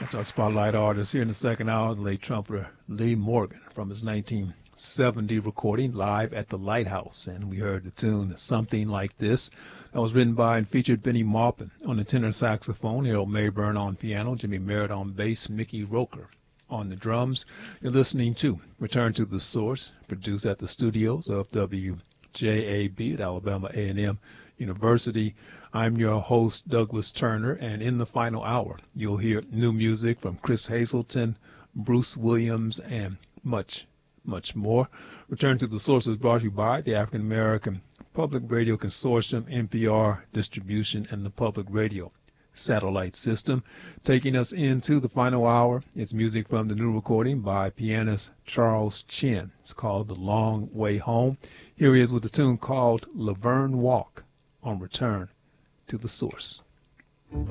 That's our spotlight artist here in the second hour, the late trumpeter Lee Morgan from his 1970 recording, Live at the Lighthouse. And we heard the tune Something Like This. That was written by and featured Benny Maupin on the tenor saxophone, Harold Mayburn on piano, Jimmy Merritt on bass, Mickey Roker on the drums. You're listening to Return to the Source, produced at the studios of WJAB at Alabama A&M University. I'm your host, Douglas Turner, and in the final hour, you'll hear new music from Chris Hazelton, Bruce Williams, and much, much more. Return to the Source is brought to you by the African American Public Radio Consortium, NPR Distribution, and the Public Radio Satellite System. Taking us into the final hour, it's music from the new recording by pianist Charles Chin. It's called The Long Way Home. Here he is with a tune called Laverne Walk on Return to the Source.